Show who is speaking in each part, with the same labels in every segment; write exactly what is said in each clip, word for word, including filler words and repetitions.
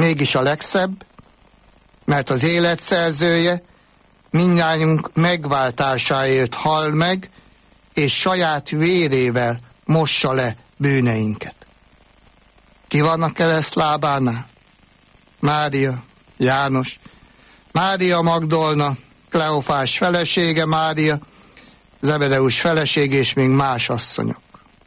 Speaker 1: mégis a legszebb, mert az élet szerzője mindnyájunk megváltásáért hal meg, és saját vérével mossa le bűneinket. Ki van a kereszt lábánál? Mária, János, Mária Magdolna, Kleofás felesége Mária, Zebedeus feleség és még más asszonyok.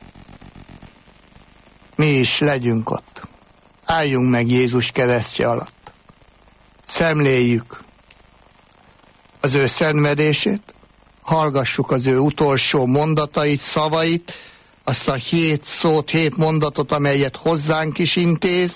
Speaker 1: Mi is legyünk ott. Álljunk meg Jézus keresztje alatt. Szemléljük az ő szenvedését, hallgassuk az ő utolsó mondatait, szavait, azt a hét szót, hét mondatot, amelyet hozzánk is intéz,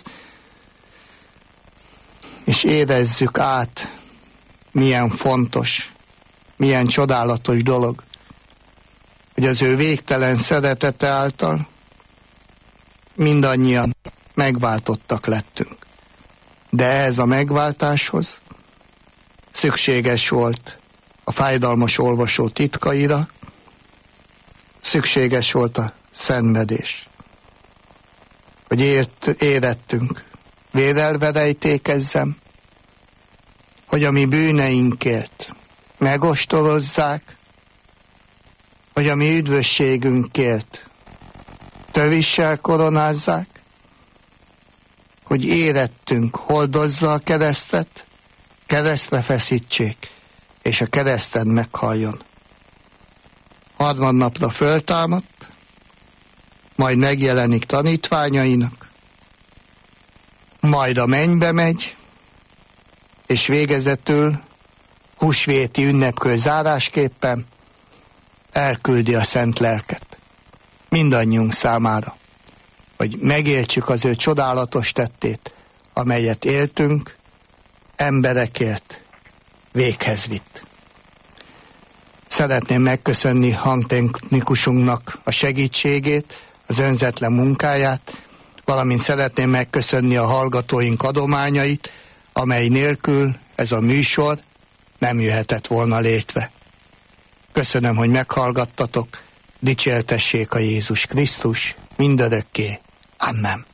Speaker 1: és érezzük át, milyen fontos, milyen csodálatos dolog, hogy az ő végtelen szeretete által mindannyian megváltottak lettünk. De ehhez a megváltáshoz szükséges volt a fájdalmas olvasó titkaira, szükséges volt a szenvedés, hogy ért, érettünk, vérelverejtékezzem, hogy a mi bűneinkért megostorozzák, hogy a mi üdvösségünkért tövissel koronázzák, hogy érettünk hordozza a keresztet, keresztre feszítsék, és a kereszten meghalljon. Harmadnapra föltámadt, majd megjelenik tanítványainak, majd a mennybe megy, és végezetül húsvéti ünnepkör zárásképpen elküldi a szent lelket mindannyiunk számára, hogy megértsük az ő csodálatos tettét, amelyet éltünk, emberekért véghez vitt. Szeretném megköszönni hangtechnikusunknak a segítségét, az önzetlen munkáját, valamint szeretném megköszönni a hallgatóink adományait, amely nélkül ez a műsor nem jöhetett volna létre. Köszönöm, hogy meghallgattatok, dicsértessék a Jézus Krisztus mindörökké. Amen.